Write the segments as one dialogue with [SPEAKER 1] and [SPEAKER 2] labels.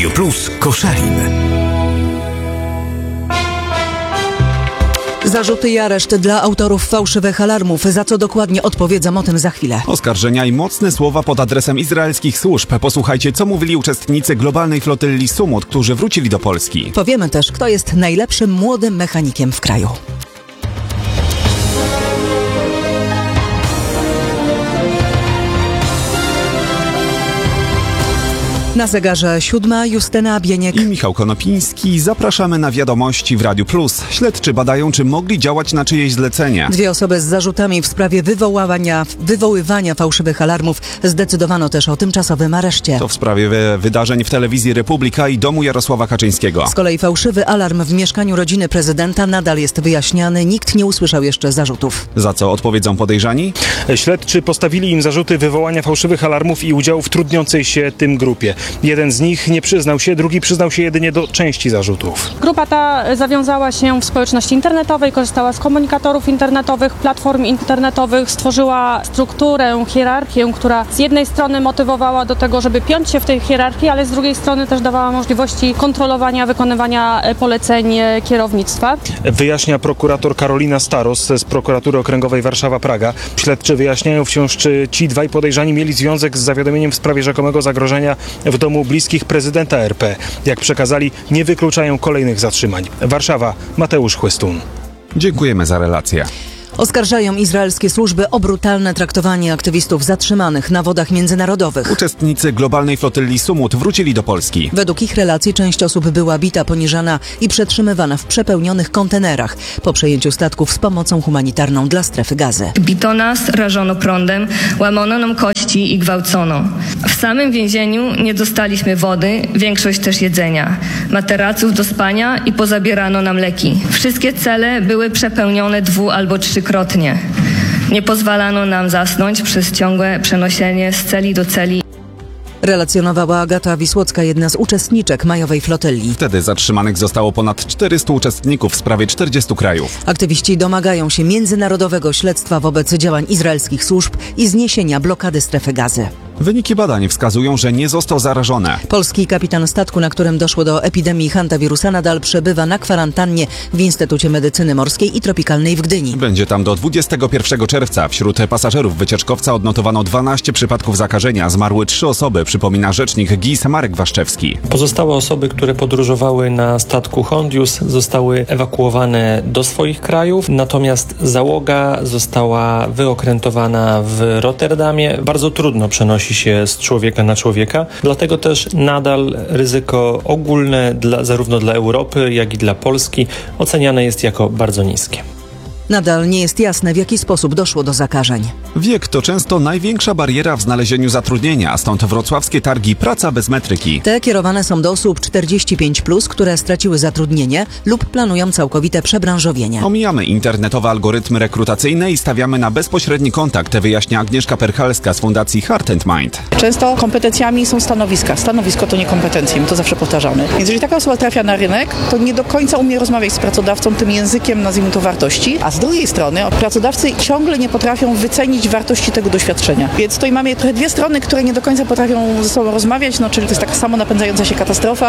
[SPEAKER 1] Radio Plus Koszalin.
[SPEAKER 2] Zarzuty i areszt dla autorów fałszywych alarmów. Za co dokładnie odpowiedzą, o tym za chwilę.
[SPEAKER 3] Oskarżenia i mocne słowa pod adresem izraelskich służb. Posłuchajcie, co mówili uczestnicy globalnej flotylli Sumut, którzy wrócili do Polski.
[SPEAKER 2] Powiemy też, kto jest najlepszym młodym mechanikiem w kraju. Na zegarze 7, Justyna Bieniek
[SPEAKER 3] i Michał Konopiński. Zapraszamy na wiadomości w Radiu Plus. Śledczy badają, czy mogli działać na czyjeś zlecenie.
[SPEAKER 2] 2 osoby z zarzutami w sprawie wywoływania fałszywych alarmów. Zdecydowano też o tymczasowym areszcie.
[SPEAKER 3] To w sprawie wydarzeń w telewizji Republika i domu Jarosława Kaczyńskiego.
[SPEAKER 2] Z kolei fałszywy alarm w mieszkaniu rodziny prezydenta nadal jest wyjaśniany. Nikt nie usłyszał jeszcze zarzutów.
[SPEAKER 3] Za co odpowiedzą podejrzani?
[SPEAKER 4] Śledczy postawili im zarzuty wywołania fałszywych alarmów i udziału w trudniącej się tym grupie. Jeden z nich nie przyznał się, drugi przyznał się jedynie do części zarzutów.
[SPEAKER 5] Grupa ta zawiązała się w społeczności internetowej, korzystała z komunikatorów internetowych, platform internetowych, stworzyła strukturę, hierarchię, która z jednej strony motywowała do tego, żeby piąć się w tej hierarchii, ale z drugiej strony też dawała możliwości kontrolowania, wykonywania poleceń kierownictwa.
[SPEAKER 4] Wyjaśnia prokurator Karolina Staros z Prokuratury Okręgowej Warszawa-Praga. Śledczy wyjaśniają wciąż, czy ci dwaj podejrzani mieli związek z zawiadomieniem w sprawie rzekomego zagrożenia w domu bliskich prezydenta RP. Jak przekazali, nie wykluczają kolejnych zatrzymań. Warszawa, Mateusz Chłystun.
[SPEAKER 3] Dziękujemy za relację.
[SPEAKER 2] Oskarżają izraelskie służby o brutalne traktowanie aktywistów zatrzymanych na wodach międzynarodowych.
[SPEAKER 3] Uczestnicy globalnej flotylli Sumut wrócili do Polski.
[SPEAKER 2] Według ich relacji część osób była bita, poniżana i przetrzymywana w przepełnionych kontenerach po przejęciu statków z pomocą humanitarną dla strefy Gazy.
[SPEAKER 6] Bito nas, rażono prądem, łamano nam kości i gwałcono. W samym więzieniu nie dostaliśmy wody, większość też jedzenia, materaców do spania i pozabierano nam leki. Wszystkie cele były przepełnione 2 albo 3-krotnie. Nie pozwalano nam zasnąć przez ciągłe przenoszenie z celi do celi.
[SPEAKER 2] Relacjonowała Agata Wisłocka, jedna z uczestniczek majowej flotylli.
[SPEAKER 3] Wtedy zatrzymanych zostało ponad 400 uczestników z prawie 40 krajów.
[SPEAKER 2] Aktywiści domagają się międzynarodowego śledztwa wobec działań izraelskich służb i zniesienia blokady strefy Gazy.
[SPEAKER 3] Wyniki badań wskazują, że nie został zarażony.
[SPEAKER 2] Polski kapitan statku, na którym doszło do epidemii hantawirusa, nadal przebywa na kwarantannie w Instytucie Medycyny Morskiej i Tropikalnej w Gdyni.
[SPEAKER 3] Będzie tam do 21 czerwca. Wśród pasażerów wycieczkowca odnotowano 12 przypadków zakażenia. Zmarły 3 osoby, przypomina rzecznik GIS Marek Waszczewski.
[SPEAKER 7] Pozostałe osoby, które podróżowały na statku Hondius, zostały ewakuowane do swoich krajów, natomiast załoga została wyokrętowana w Rotterdamie. Bardzo trudno przenosić się z człowieka na człowieka, dlatego też nadal ryzyko ogólne zarówno dla Europy, jak i dla Polski oceniane jest jako bardzo niskie.
[SPEAKER 2] Nadal nie jest jasne, w jaki sposób doszło do zakażeń.
[SPEAKER 3] Wiek to często największa bariera w znalezieniu zatrudnienia, stąd wrocławskie targi Praca bez metryki.
[SPEAKER 2] Te kierowane są do osób 45+, które straciły zatrudnienie lub planują całkowite przebranżowienie.
[SPEAKER 3] Omijamy internetowe algorytmy rekrutacyjne i stawiamy na bezpośredni kontakt, wyjaśnia Agnieszka Perchalska z Fundacji Heart and Mind.
[SPEAKER 8] Często kompetencjami są stanowiska. Stanowisko to nie kompetencje, my to zawsze powtarzamy. Więc jeżeli taka osoba trafia na rynek, to nie do końca umie rozmawiać z pracodawcą tym językiem, nazwijmy to, wartości, a z drugiej strony pracodawcy ciągle nie potrafią wycenić wartości tego doświadczenia. Więc tutaj mamy trochę 2 strony, które nie do końca potrafią ze sobą rozmawiać, czyli to jest taka samo napędzająca się katastrofa.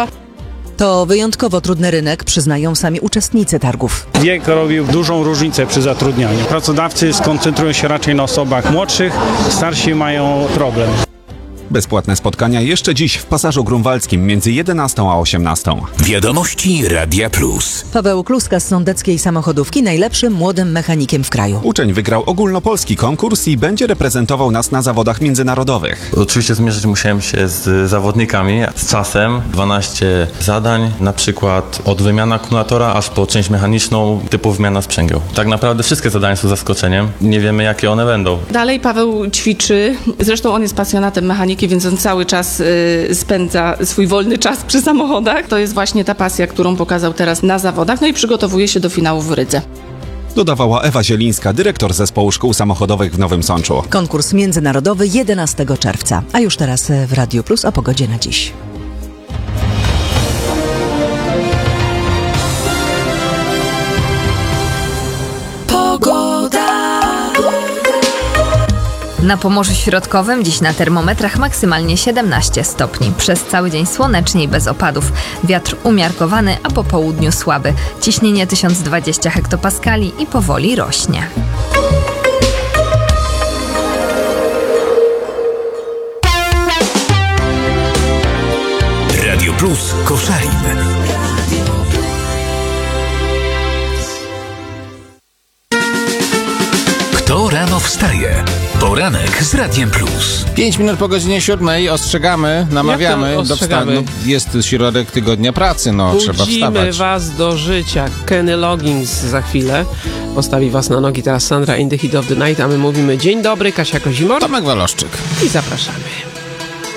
[SPEAKER 2] To wyjątkowo trudny rynek, przyznają sami uczestnicy targów.
[SPEAKER 9] Wiek robił dużą różnicę przy zatrudnianiu. Pracodawcy skoncentrują się raczej na osobach młodszych, starsi mają problem.
[SPEAKER 3] Bezpłatne spotkania jeszcze dziś w Pasażu Grunwaldzkim między 11 a 18.
[SPEAKER 1] Wiadomości Radia Plus.
[SPEAKER 2] Paweł Kluska z sądeckiej samochodówki, najlepszym młodym mechanikiem w kraju.
[SPEAKER 3] Uczeń wygrał ogólnopolski konkurs i będzie reprezentował nas na zawodach międzynarodowych.
[SPEAKER 10] Oczywiście zmierzyć musiałem się z zawodnikami, z czasem. 12 zadań, na przykład od wymiany akumulatora aż po część mechaniczną typu wymiana sprzęgieł. Tak naprawdę wszystkie zadania są zaskoczeniem. Nie wiemy, jakie one będą.
[SPEAKER 11] Dalej Paweł ćwiczy. Zresztą on jest pasjonatem mechaniki, więc on cały czas spędza swój wolny czas przy samochodach. To jest właśnie ta pasja, którą pokazał teraz na zawodach, no i przygotowuje się do finału w Rydze.
[SPEAKER 3] Dodawała Ewa Zielińska, dyrektor Zespołu Szkół Samochodowych w Nowym Sączu.
[SPEAKER 2] Konkurs międzynarodowy 11 czerwca. A już teraz w Radiu Plus o pogodzie na dziś.
[SPEAKER 12] Na Pomorzu Środkowym dziś na termometrach maksymalnie 17 stopni. Przez cały dzień słonecznie i bez opadów. Wiatr umiarkowany, a po południu słaby. Ciśnienie 1020 hektopaskali i powoli rośnie.
[SPEAKER 1] Radio Plus Koszalin. Kto rano wstaje? Poranek z Radiem Plus.
[SPEAKER 13] 5 minut po godzinie 7 ostrzegamy, namawiamy do wstania. Jest środek tygodnia pracy, trzeba wstawać.
[SPEAKER 14] Budzimy was do życia. Kenny Loggins za chwilę postawi was na nogi. Teraz Sandra in the Heat of the Night, a my mówimy dzień dobry, Kasia Kozimor.
[SPEAKER 13] Tomek Waloszczyk.
[SPEAKER 14] I zapraszamy.